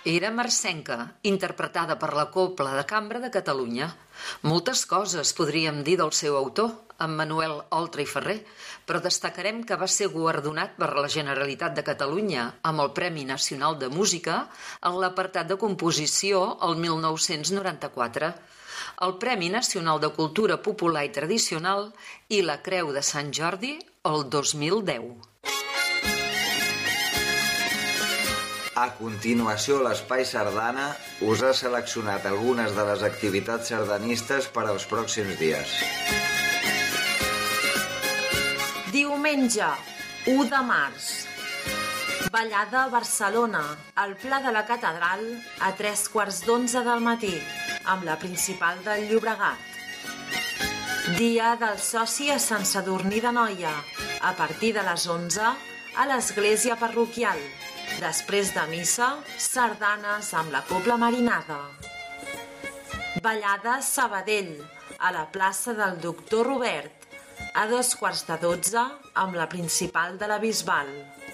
Era marcenca, interpretada per la Cobla de Cambra de Catalunya. Moltes coses podríem dir del seu autor, en Manuel Oltra i Ferrer, però destacarem que va ser guardonat per la Generalitat de Catalunya amb el Premi Nacional de Música en l'apartat de composició el 1994, el Premi Nacional de Cultura Popular i Tradicional i la Creu de Sant Jordi el 2010. A continuació, l'Espai Sardana us ha seleccionat algunes de les activitats sardanistes per als pròxims dies. Diumenge, 1 de març. Ballada a Barcelona, al Pla de la Catedral, a 11:15 del matí, amb la principal del Llobregat. Dia del soci a Sant Sadurní d'Anoia, a partir de les 11, a l'església parroquial. Després de missa, sardanes amb la Cobla Marinada. Ballada a Sabadell, a la plaça del Doctor Robert, a 11:45 amb la principal de la Bisbal.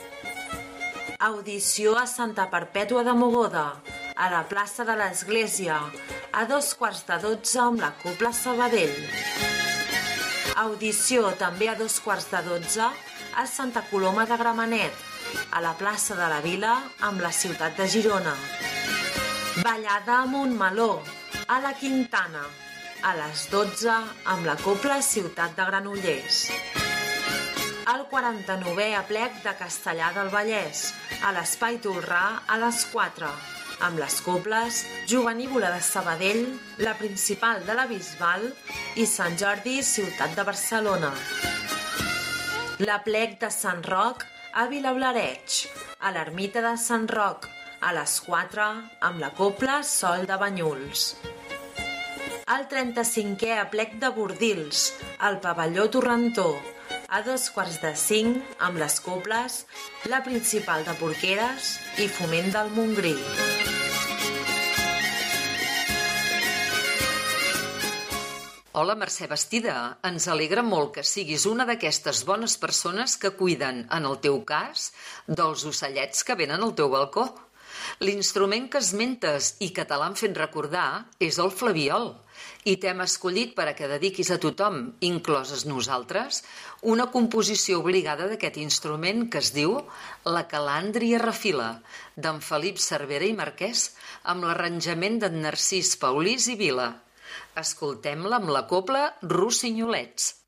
Audició a Santa Perpètua de Mogoda, a la plaça de l'Església, a 11:45 amb la Cobla Sabadell. Audició també a 11:45 a Santa Coloma de Gramenet, a la plaça de la Vila amb la ciutat de Girona. Ballada a Montmeló, a la Quintana, a les 12 amb la Cobla Ciutat de Granollers. El 49è aplec de Castellar del Vallès, a l'Espai Tolrà a les 4, amb les cobles Jovenívola de Sabadell, la principal de la Bisbal i Sant Jordi, ciutat de Barcelona. L'aplec de Sant Roc a Vilablareig, a l'ermita de Sant Roc, a les 4, amb la Cobla Sol de Banyuls. El 35è aplec de Bordils, al pavelló Torrentó, a 4:45 amb les cobles, la principal de Porqueres i Foment del Montgrí. Hola, Mercè Bastida. Ens alegra molt que siguis una d'aquestes bones persones que cuiden, en el teu cas, dels ocellets que venen al teu balcó. L'instrument que esmentes i que te l'han fet recordar és el flabiol, i t'hem escollit per a que dediquis a tothom, incloses nosaltres, una composició obligada d'aquest instrument que es diu La Calandria Refila, d'en Felip Cervera i Marquès, amb l'arranjament d'en Narcís Paulís i Vila. Escoltem-la amb la Cobla Rossinyolets.